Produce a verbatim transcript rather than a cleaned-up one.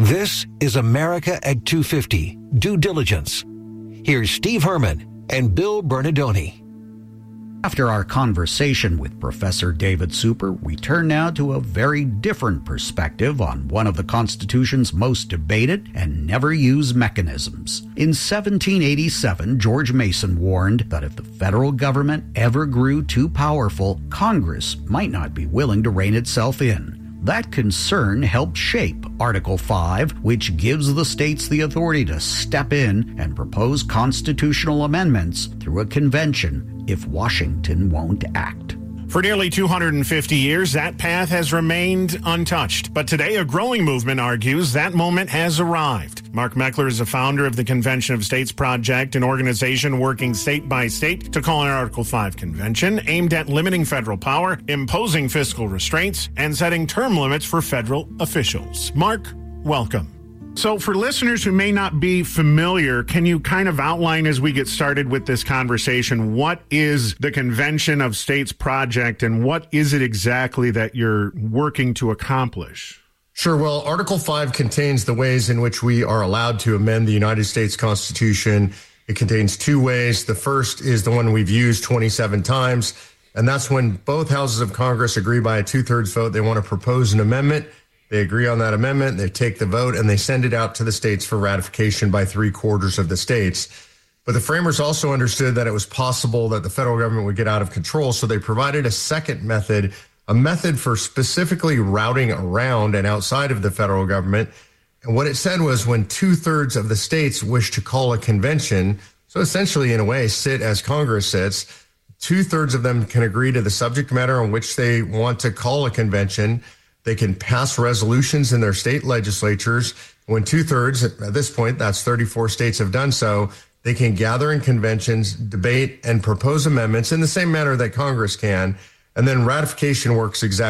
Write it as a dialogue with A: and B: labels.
A: This is America at two fifty, Due Diligence. Here's Steve Herman and Bill Bernardoni.
B: After our conversation with Professor David Super, we turn now to a very different perspective on one of the Constitution's most debated and never used mechanisms. In seventeen eighty-seven, George Mason warned that if the federal government ever grew too powerful, Congress might not be willing to rein itself in. That concern helped shape Article five, which gives the states the authority to step in and propose constitutional amendments through a convention if Washington won't act.
C: For nearly two hundred fifty years, that path has remained untouched. But today, a growing movement argues that moment has arrived. Mark Meckler is a founder of the Convention of States Project, an organization working state by state to call an Article five convention aimed at limiting federal power, imposing fiscal restraints, and setting term limits for federal officials. Mark, welcome. So for listeners who may not be familiar, can you kind of outline as we get started with this conversation, what is the Convention of States Project and what is it exactly that you're working to accomplish?
D: Sure. Well, Article five contains the ways in which we are allowed to amend the United States Constitution. It contains two ways. The first is the one we've used twenty-seven times, and that's when both houses of Congress agree by a two-thirds vote. They want to propose an amendment. They agree on that amendment, they take the vote, and they send it out to the states for ratification by three quarters of the states. But the framers also understood that it was possible that the federal government would get out of control, so they provided a second method, a method for specifically routing around and outside of the federal government. And what it said was when two-thirds of the states wish to call a convention, so essentially, in a way, sit as Congress sits, two-thirds of them can agree to the subject matter on which they want to call a convention. They can pass resolutions in their state legislatures. When two-thirds, at this point, that's thirty-four states have done so, they can gather in conventions, debate, and propose amendments in the same manner that Congress can. And then ratification works exactly